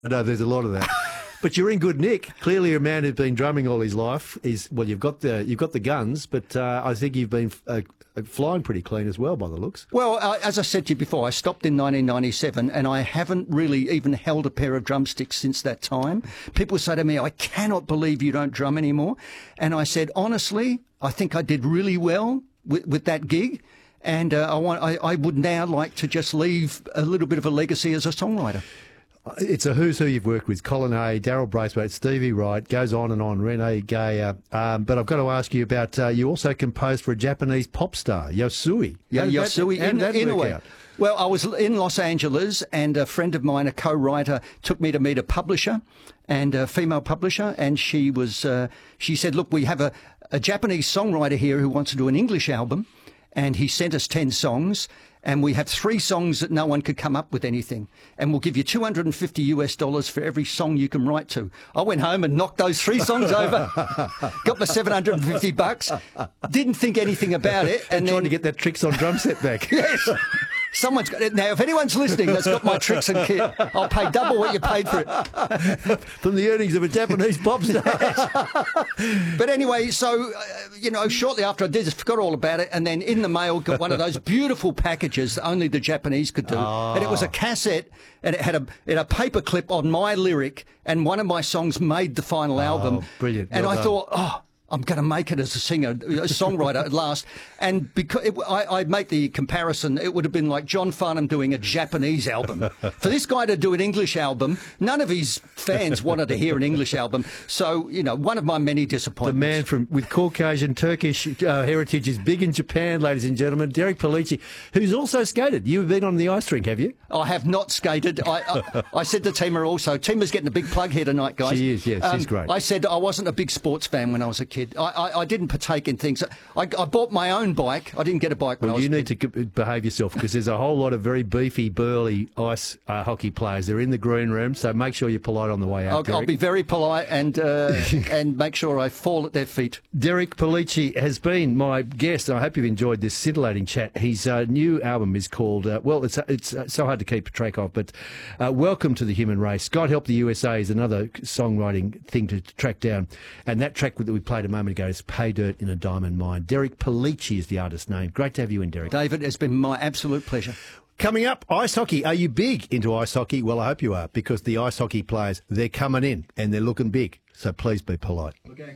No, there's a lot of that. But you're in good nick. Clearly, a man who's been drumming all his life you've got the guns, but I think you've been flying pretty clean as well by the looks. Well, as I said to you before, I stopped in 1997 and I haven't really even held a pair of drumsticks since that time. People say to me, I cannot believe you don't drum anymore. And I said, honestly, I think I did really well with that gig. And I would now like to just leave a little bit of a legacy as a songwriter. It's a who's who you've worked with. Colin Hay, Daryl Braithwaite, Stevie Wright, goes on and on, Renee Gayer. But I've got to ask you about, you also composed for a Japanese pop star, Yosui. Yeah, Yosui, in a way. Well, I was in Los Angeles and a friend of mine, a co-writer, took me to meet a publisher, and a female publisher, and she said, look, we have a Japanese songwriter here who wants to do an English album, and he sent us 10 songs. And we have 3 songs that no one could come up with anything. And we'll give you $250 for every song you can write to. I went home and knocked those 3 songs over, got my $750, didn't think anything about it. And trying to get that Tricks on drum set back. Yes. Someone's got it. Now, if anyone's listening that's got my Tricks and kit, I'll pay double what you paid for it. From the earnings of a Japanese pop star. But anyway, so, shortly after I did this, forgot all about it, and then in the mail got one of those beautiful packages that only the Japanese could do. Oh. And it was a cassette, and it had a paper clip on my lyric, and one of my songs made the final album. Brilliant. And I thought, I'm going to make it as a singer, a songwriter at last. And because I make the comparison, it would have been like John Farnham doing a Japanese album. For this guy to do an English album, none of his fans wanted to hear an English album. So, one of my many disappointments. The man with Caucasian Turkish heritage is big in Japan, ladies and gentlemen. Derek Pollici, who's also skated. You've been on the ice rink, have you? I have not skated. I said to Tima also, Tima's getting a big plug here tonight, guys. She is, yes, she's great. I said I wasn't a big sports fan when I was a kid. I didn't partake in things. I bought my own bike. I didn't get a bike when I was a kid. You need to behave yourself because there's a whole lot of very beefy, burly ice hockey players. They're in the green room, so make sure you're polite on the way out, I'll be very polite and make sure I fall at their feet. Derek Pollici has been my guest, and I hope you've enjoyed this scintillating chat. His new album is called, it's so hard to keep track of, but Welcome to the Human Race. God Help the USA is another songwriting thing to track down, and that track that we played a moment ago is Pay Dirt in a Diamond Mine. Derek Pollici is the artist's name. Great to have you in, Derek. David, it's been my absolute pleasure. Coming up, ice hockey. Are you big into ice hockey? Well, I hope you are, because the ice hockey players, they're coming in and they're looking big. So please be polite. Okay.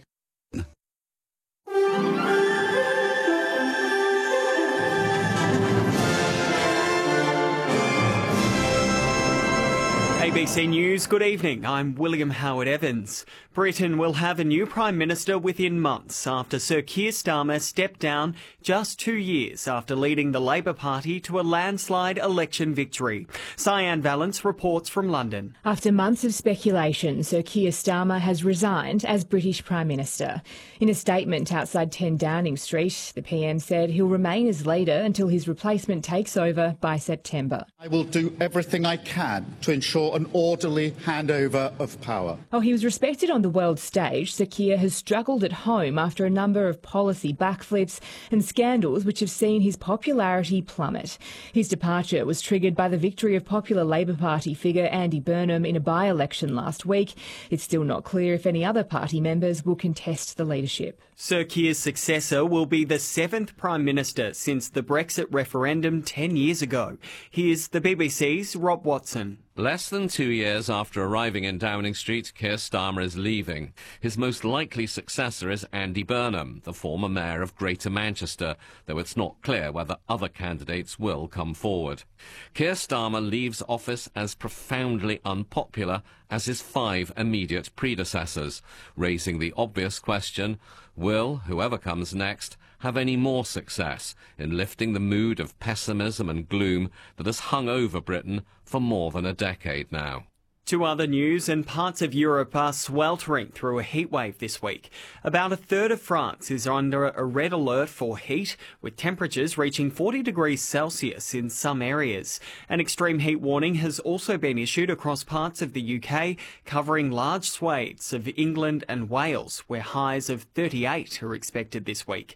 ABC News, good evening. I'm William Howard Evans. Britain will have a new Prime Minister within months after Sir Keir Starmer stepped down just 2 years after leading the Labour Party to a landslide election victory. Cyan Valence reports from London. After months of speculation, Sir Keir Starmer has resigned as British Prime Minister. In a statement outside 10 Downing Street, the PM said he'll remain as leader until his replacement takes over by September. I will do everything I can to ensure an orderly handover of power. Oh, he was respected on the world stage. Sir Keir has struggled at home after a number of policy backflips and scandals which have seen his popularity plummet. His departure was triggered by the victory of popular Labour Party figure Andy Burnham in a by-election last week. It's still not clear if any other party members will contest the leadership. Sir Keir's successor will be the 7th Prime Minister since the Brexit referendum 10 years ago. Here's the BBC's Rob Watson. Less than 2 years after arriving in Downing Street, Keir Starmer is leaving. His most likely successor is Andy Burnham, the former mayor of Greater Manchester, though it's not clear whether other candidates will come forward. Keir Starmer leaves office as profoundly unpopular as his 5 immediate predecessors, raising the obvious question, will whoever comes next have any more success in lifting the mood of pessimism and gloom that has hung over Britain for more than a decade now? To other news, and parts of Europe are sweltering through a heatwave this week. About a third of France is under a red alert for heat, with temperatures reaching 40 degrees Celsius in some areas. An extreme heat warning has also been issued across parts of the UK, covering large swathes of England and Wales, where highs of 38 are expected this week.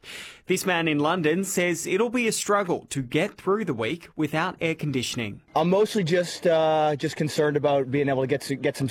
This man in London says it'll be a struggle to get through the week without air conditioning. I'm mostly just concerned about being able to get some